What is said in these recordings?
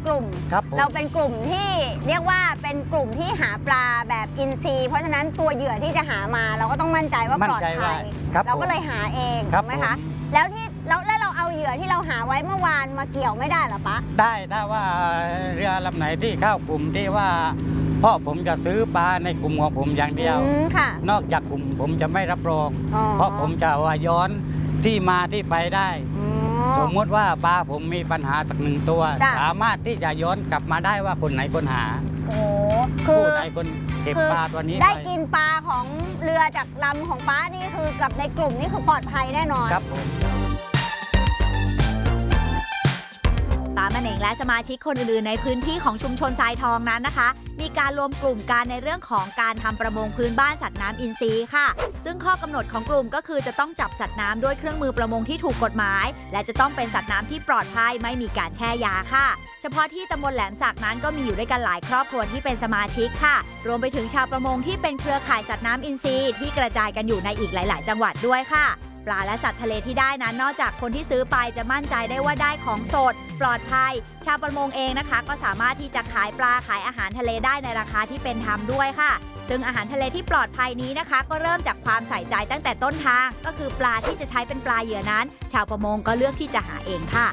กลุ่มเราเป็นกลุ่มที่เรียกว่าเป็นกลุ่มที่หาปลาแบบอินทรีย์เพราะฉะนั้นตัวเหยื่อที่จะหามาเราก็ต้องมั่นใจว่าปลอดภัยเราก็เลยหาเองถูกไหมคะแล้วเราเอาเหยื่อที่เราหาไว้เมื่อวานมาเกี่ยวไม่ได้หรอปะได้ถ้าว่าเรือลำไหนที่เข้ากลุ่มที่ว่าเพราะผมจะซื้อปลาในกลุ่มของผมอย่างเดียวนอกจากกลุ่มผมจะไม่รับรองเพราะผมจะว่าย้อนที่มาที่ไปได้สมมติว่าปลาผมมีปัญหาสักหนึ่งตัวสามารถที่จะย้อนกลับมาได้ว่าคนไหนคนหาคือไหนคนเก็บปลาตัวนี้ได้กินปลาของเรือจากลำของป้านี่คือกับในกลุ่มนี่คือปลอดภัยแน่นอนครับผมป้ามันเองและสมาชิกคนอื่นๆในพื้นที่ของชุมชนทรายทองนั้นนะคะมีการรวมกลุ่มกันในเรื่องของการทำประมงพื้นบ้านสัตว์น้ำอินทรีย์ค่ะซึ่งข้อกำหนดของกลุ่มก็คือจะต้องจับสัตว์น้ำด้วยเครื่องมือประมงที่ถูกกฎหมายและจะต้องเป็นสัตว์น้ำที่ปลอดภัยไม่มีการแช่ยาค่ะเฉพาะที่ตำบลแหลมสักนั้นก็มีอยู่ด้วยกันหลายครอบครัวที่เป็นสมาชิกค่ะรวมไปถึงชาวประมงที่เป็นเครือข่ายสัตว์น้ำอินทรีย์ที่กระจายกันอยู่ในอีกหลายๆจังหวัดด้วยค่ะปลาและสัตว์ทะเลที่ได้นั้นนอกจากคนที่ซื้อไปจะมั่นใจได้ว่าได้ของสดปลอดภัยชาวประมงเองนะคะก็สามารถที่จะขายปลาขายอาหารทะเลได้ในราคาที่เป็นธรรมด้วยค่ะซึ่งอาหารทะเลที่ปลอดภัยนี้นะคะก็เริ่มจากความใส่ใจตั้งแต่ต้นทางก็คือปลาที่จะใช้เป็นปลาเหยื่อนั้นชาวประมงก็เลือกที่จะหาเองค่ะ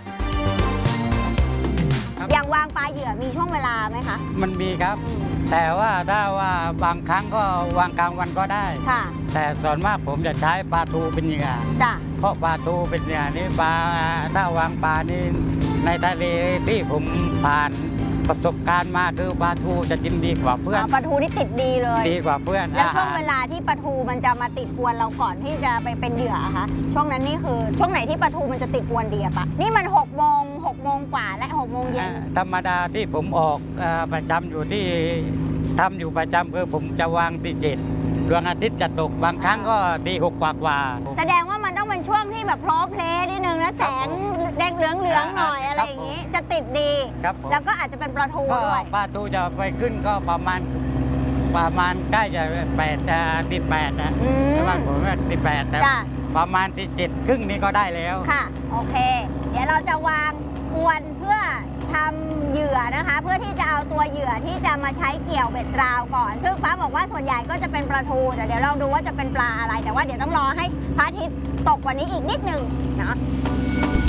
อย่างวางปลาเหยื่อมีช่วงเวลาไหมคะมันมีครับแต่ว่าถ้าว่าบางครั้งก็วางกลางวันก็ได้แต่ส่วนมากผมจะใช้ปลาทูเป็นเหยื่อเพราะปลาทูเป็นเหยื่อนี่ปลาถ้าวางปลานี่ในทะเลที่ผมผ่านประสบการณ์มาคือปลาทูจะกินดีกว่าเพื่อนปลาทูนี่ติดดีเลยดีกว่าเพื่อนแล้วช่วงเวลาที่ปลาทูมันจะมาติดอวนเราก่อนที่จะไปเป็นเหยื่อคะช่วงนั้นนี่คือช่วงไหนที่ปลาทูมันจะติดอวนดีอะปะนี่มัน6 โมงกว่าและ6 โมงเย็นธรรมดาที่ผมออกประจำอยู่ที่ทำอยู่ประจำคือผมจะวางที่7ดวงอาทิตย์จะตกบางครั้งก็ตี6 กว่าแสดงว่ามันต้องเป็นช่วงที่แบบโพลเพลย์นิดนึงนะแสงแดงเหลืองหน่อยอะไรอย่างนี้จะติดดีแล้วก็อาจจะเป็นปลาทูด้วยปลาทูจะไปขึ้นก็ประมาณใกล้จะตี 8นะใช่ไหมผมว่าตี 8แต่ประมาณตี 7 ครึ่งนี้ก็ได้แล้วค่ะโอเคเดี๋ยวเราจะวางอวนเพื่อทำเหยื่อนะคะเพื่อที่จะเอาตัวเหยื่อที่จะมาใช้เกี่ยวเบ็ดราวก่อนซึ่งป้าบอกว่าส่วนใหญ่ก็จะเป็นปลาทูแต่เดี๋ยวลองดูว่าจะเป็นปลาอะไรแต่ว่าเดี๋ยวต้องรอให้พระอาทิตย์ตกกว่านี้อีกนิดนึงนะ